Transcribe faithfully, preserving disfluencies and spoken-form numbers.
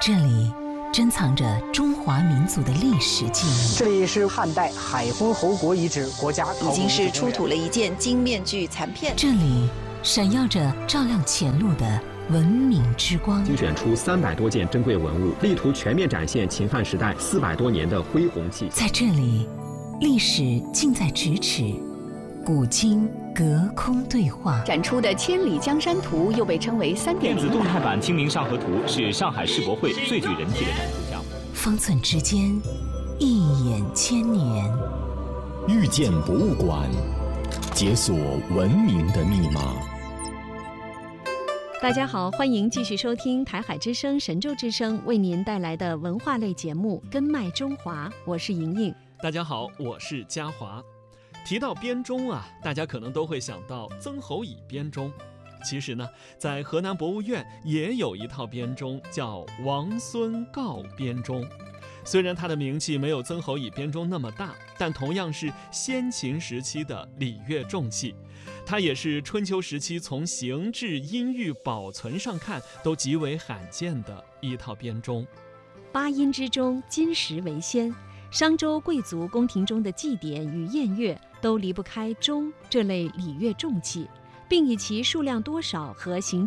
这里珍藏着中华民族的历史记忆。 这里是汉代海昏侯国遗址国家考古已经是出土了一件金面具残片。 这里闪耀着照亮前路的文明之光。 精选出三百多件珍贵文物，力图全面展现秦汉时代四百多年的恢弘气息。 在这里，历史近在咫尺，古今隔空对话。 展出的《千里江山图》又被称为三点零电子动态版《清明上河图》是上海世博会最具人气的展出项目。 方寸之间，一眼千年。 遇见博物馆，解锁文明的密码。 大家好，欢迎继续收听台海之声、神州之声为您带来的文化类节目《根脉中华》，我是莹莹。 大家好，我是嘉华。提到编钟啊，大家可能都会想到曾侯乙编钟。其实呢，在河南博物院也有一套编钟，叫王孙诰编钟。虽然它的名气没有曾侯乙编钟那么大，但同样是先秦时期的礼乐重器。它也是春秋时期从形制、音域、保存上看都极为罕见的一套编钟。 八音之中，金石为先。商周贵族宫廷中的祭典与宴乐都离不开钟这类礼乐重器，并以其数量多少和形